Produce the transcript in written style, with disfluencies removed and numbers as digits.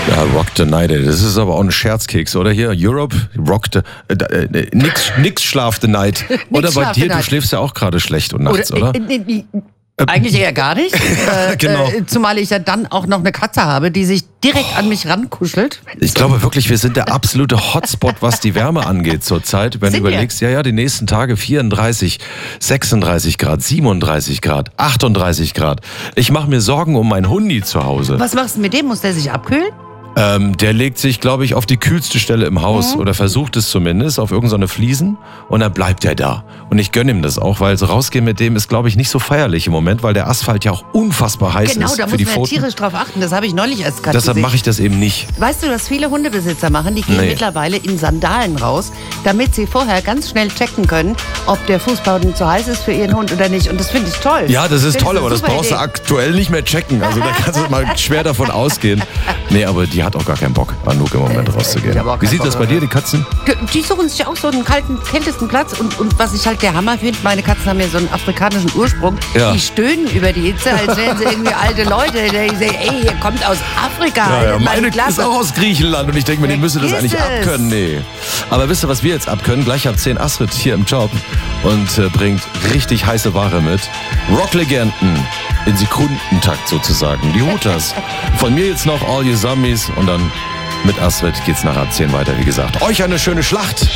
Ja, Rock the Night, ey. Das ist aber auch ein Scherzkeks, oder? Hier, Europe, Rock the... nix Schlaf the Night. Oder bei dir, du schläfst ja auch gerade schlecht und nachts, oder? Eigentlich eher gar nicht. Genau. Zumal ich ja dann auch noch eine Katze habe, die sich direkt an mich rankuschelt. Ich glaube wirklich, wir sind der absolute Hotspot, was die Wärme angeht zurzeit. Wenn du überlegst, ja, die nächsten Tage 34, 36 Grad, 37 Grad, 38 Grad. Ich mache mir Sorgen um meinen Hundi zu Hause. Was machst du mit dem? Muss der sich abkühlen? Der legt sich, glaube ich, auf die kühlste Stelle im Haus oder versucht es zumindest auf irgendeine Fliesen und dann bleibt er da. Und ich gönne ihm das auch, weil so rausgehen mit dem ist, glaube ich, nicht so feierlich im Moment, weil der Asphalt ja auch unfassbar heiß ist für die Pfoten. Genau, da muss man ja tierisch drauf achten. Das habe ich neulich erst gerade Deshalb mache ich das eben nicht. Weißt du, was viele Hundebesitzer machen? Die gehen mittlerweile in Sandalen raus, damit sie vorher ganz schnell checken können, ob der Fußboden zu heiß ist für ihren Hund oder nicht. Und das finde ich toll. Ja, das ist toll, aber das brauchst du aktuell nicht mehr checken. Also da kannst du mal schwer davon ausgehen. Nee, aber die hat auch gar keinen Bock, Anouk im Moment rauszugehen. Wie sieht das bei dir, die Katzen? Die suchen sich auch so einen kältesten Platz. Und was ich halt der Hammer finde, meine Katzen haben ja so einen afrikanischen Ursprung. Ja. Die stöhnen über die Hitze, als wären sie irgendwie alte Leute. Die sagen, ey, ihr kommt aus Afrika. Ja, meine ist auch aus Griechenland und ich denke mir, die müsste das eigentlich abkönnen. Nee. Aber wisst ihr, was wir jetzt abkönnen? Gleich ab 10 Astrid hier im Job und bringt richtig heiße Ware mit. Rocklegenden in Sekundentakt sozusagen. Die Hooters. Von mir jetzt noch All You Zombies und dann mit Astrid geht's nach ab 10 weiter, wie gesagt. Euch eine schöne Schlacht.